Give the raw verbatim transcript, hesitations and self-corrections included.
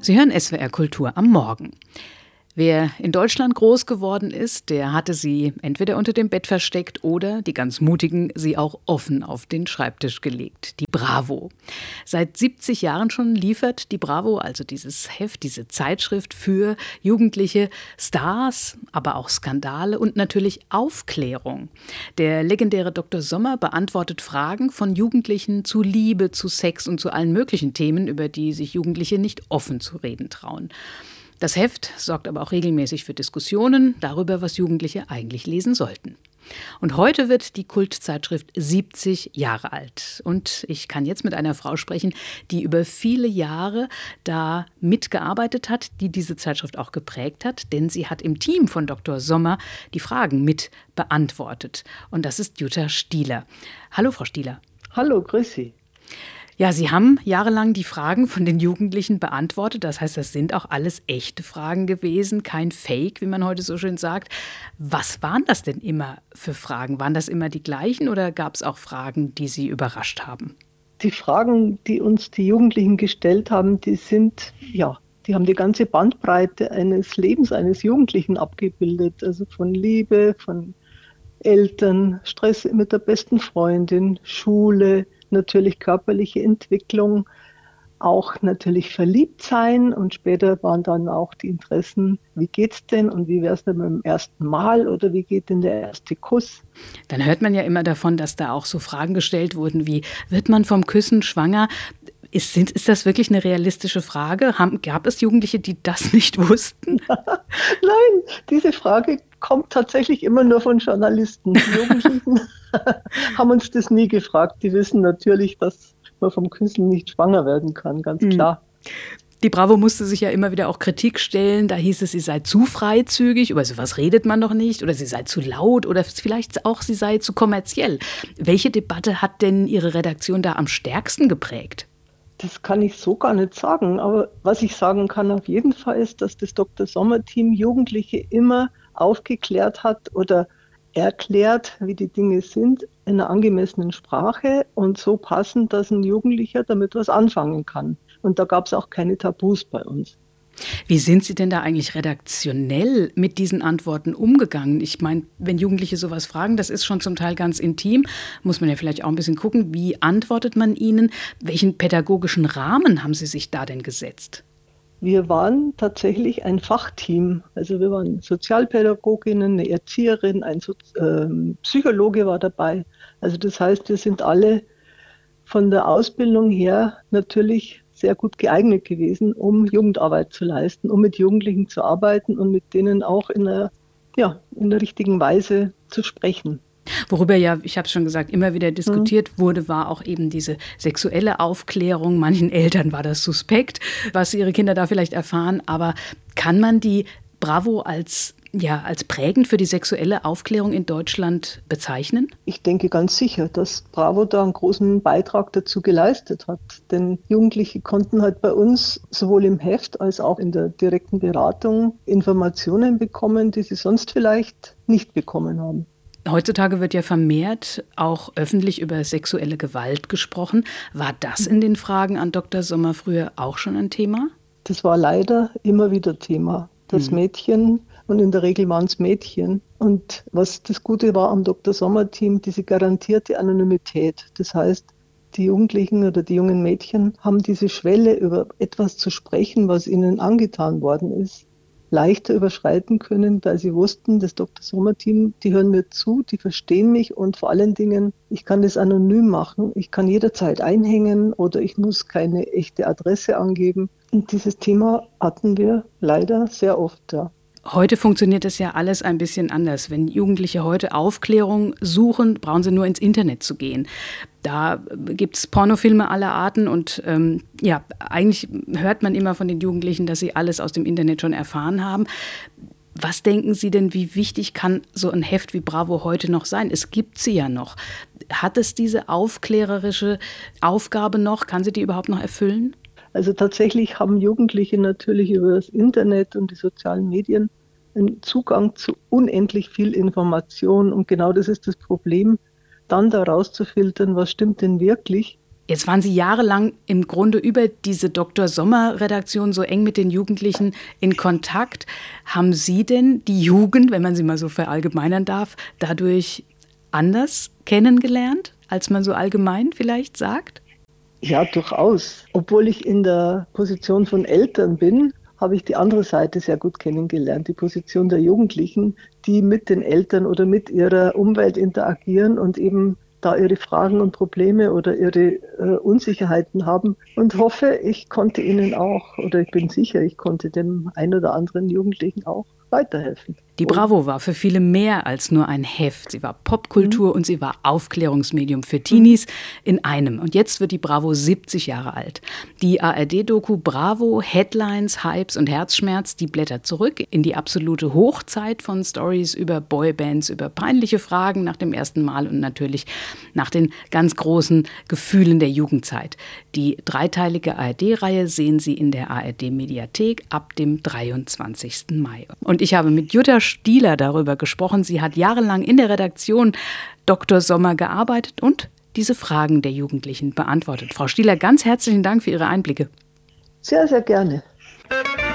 Sie hören S W R Kultur am Morgen. Wer in Deutschland groß geworden ist, der hatte sie entweder unter dem Bett versteckt oder, die ganz Mutigen, sie auch offen auf den Schreibtisch gelegt. Die Bravo. Seit siebzig Jahren schon liefert die Bravo, also dieses Heft, diese Zeitschrift für Jugendliche, Stars, aber auch Skandale und natürlich Aufklärung. Der legendäre Doktor Sommer beantwortet Fragen von Jugendlichen zu Liebe, zu Sex und zu allen möglichen Themen, über die sich Jugendliche nicht offen zu reden trauen. Das Heft sorgt aber auch regelmäßig für Diskussionen darüber, was Jugendliche eigentlich lesen sollten. Und heute wird die Kultzeitschrift siebzig Jahre alt. Und ich kann jetzt mit einer Frau sprechen, die über viele Jahre da mitgearbeitet hat, die diese Zeitschrift auch geprägt hat. Denn sie hat im Team von Doktor Sommer die Fragen mit beantwortet. Und das ist Jutta Stieler. Hallo, Frau Stieler. Hallo, grüß Sie. Ja, Sie haben jahrelang die Fragen von den Jugendlichen beantwortet. Das heißt, das sind auch alles echte Fragen gewesen, kein Fake, wie man heute so schön sagt. Was waren das denn immer für Fragen? Waren das immer die gleichen oder gab es auch Fragen, die Sie überrascht haben? Die Fragen, die uns die Jugendlichen gestellt haben, die sind, ja, die haben die ganze Bandbreite eines Lebens eines Jugendlichen abgebildet. Also von Liebe, von Eltern, Stress mit der besten Freundin, Schule, natürlich körperliche Entwicklung, auch natürlich verliebt sein und später waren dann auch die Interessen, wie geht's denn und wie wär's denn beim ersten Mal oder wie geht denn der erste Kuss? Dann hört man ja immer davon, dass da auch so Fragen gestellt wurden wie, wird man vom Küssen schwanger? Ist, sind, ist das wirklich eine realistische Frage? Haben, gab es Jugendliche, die das nicht wussten? Nein, diese Frage kommt tatsächlich immer nur von Journalisten. Die Jugendlichen haben uns das nie gefragt. Die wissen natürlich, dass man vom Küssen nicht schwanger werden kann, ganz klar. Die Bravo musste sich ja immer wieder auch Kritik stellen. Da hieß es, sie sei zu freizügig, über sowas redet man doch nicht. Oder sie sei zu laut oder vielleicht auch, sie sei zu kommerziell. Welche Debatte hat denn Ihre Redaktion da am stärksten geprägt? Das kann ich so gar nicht sagen. Aber was ich sagen kann auf jeden Fall ist, dass das Doktor Sommer-Team Jugendliche immer aufgeklärt hat oder erklärt, wie die Dinge sind, in einer angemessenen Sprache und so passend, dass ein Jugendlicher damit was anfangen kann. Und da gab es auch keine Tabus bei uns. Wie sind Sie denn da eigentlich redaktionell mit diesen Antworten umgegangen? Ich meine, wenn Jugendliche sowas fragen, das ist schon zum Teil ganz intim, muss man ja vielleicht auch ein bisschen gucken, wie antwortet man ihnen? Welchen pädagogischen Rahmen haben Sie sich da denn gesetzt? Wir waren tatsächlich ein Fachteam. Also wir waren Sozialpädagoginnen, eine Erzieherin, ein so- äh, Psychologe war dabei. Also das heißt, wir sind alle von der Ausbildung her natürlich sehr gut geeignet gewesen, um Jugendarbeit zu leisten, um mit Jugendlichen zu arbeiten und mit denen auch in der, ja, in der richtigen Weise zu sprechen. Worüber ja, ich habe es schon gesagt, immer wieder diskutiert wurde, war auch eben diese sexuelle Aufklärung. Manchen Eltern war das suspekt, was ihre Kinder da vielleicht erfahren. Aber kann man die Bravo als, ja, als prägend für die sexuelle Aufklärung in Deutschland bezeichnen? Ich denke ganz sicher, dass Bravo da einen großen Beitrag dazu geleistet hat. Denn Jugendliche konnten halt bei uns sowohl im Heft als auch in der direkten Beratung Informationen bekommen, die sie sonst vielleicht nicht bekommen haben. Heutzutage wird ja vermehrt auch öffentlich über sexuelle Gewalt gesprochen. War das in den Fragen an Doktor Sommer früher auch schon ein Thema? Das war leider immer wieder Thema. Das mhm. Mädchen, und in der Regel waren es Mädchen. Und was das Gute war am Doktor Sommer-Team, diese garantierte Anonymität. Das heißt, die Jugendlichen oder die jungen Mädchen haben diese Schwelle, über etwas zu sprechen, was ihnen angetan worden ist, leichter überschreiten können, weil sie wussten, das Doktor Sommer-Team, die hören mir zu, die verstehen mich und vor allen Dingen, ich kann das anonym machen, ich kann jederzeit einhängen oder ich muss keine echte Adresse angeben. Und dieses Thema hatten wir leider sehr oft, ja. Heute funktioniert das ja alles ein bisschen anders. Wenn Jugendliche heute Aufklärung suchen, brauchen sie nur ins Internet zu gehen. Da gibt es Pornofilme aller Arten und ähm, ja, eigentlich hört man immer von den Jugendlichen, dass sie alles aus dem Internet schon erfahren haben. Was denken Sie denn, wie wichtig kann so ein Heft wie Bravo heute noch sein? Es gibt sie ja noch. Hat es diese aufklärerische Aufgabe noch? Kann sie die überhaupt noch erfüllen? Also tatsächlich haben Jugendliche natürlich über das Internet und die sozialen Medien einen Zugang zu unendlich viel Information. Und genau das ist das Problem, dann da rauszufiltern, was stimmt denn wirklich. Jetzt waren Sie jahrelang im Grunde über diese Doktor Sommer-Redaktion so eng mit den Jugendlichen in Kontakt. Haben Sie denn die Jugend, wenn man sie mal so verallgemeinern darf, dadurch anders kennengelernt, als man so allgemein vielleicht sagt? Ja, durchaus. Obwohl ich in der Position von Eltern bin, habe ich die andere Seite sehr gut kennengelernt, die Position der Jugendlichen, die mit den Eltern oder mit ihrer Umwelt interagieren und eben da ihre Fragen und Probleme oder ihre äh, Unsicherheiten haben, und hoffe, ich konnte ihnen auch, oder ich bin sicher, ich konnte dem einen oder anderen Jugendlichen auch weiterhelfen. Die Bravo war für viele mehr als nur ein Heft. Sie war Popkultur mhm. und sie war Aufklärungsmedium für Teenies in einem. Und jetzt wird die Bravo siebzig Jahre alt. Die A R D-Doku Bravo, Headlines, Hypes und Herzschmerz, die blättert zurück in die absolute Hochzeit von Stories über Boybands, über peinliche Fragen nach dem ersten Mal und natürlich nach den ganz großen Gefühlen der Jugendzeit. Die dreiteilige A R D-Reihe sehen Sie in der A R D-Mediathek ab dem dreiundzwanzigsten Mai. Und ich habe mit Jutta Stieler darüber gesprochen. Sie hat jahrelang in der Redaktion Doktor Sommer gearbeitet und diese Fragen der Jugendlichen beantwortet. Frau Stieler, ganz herzlichen Dank für Ihre Einblicke. Sehr, sehr gerne.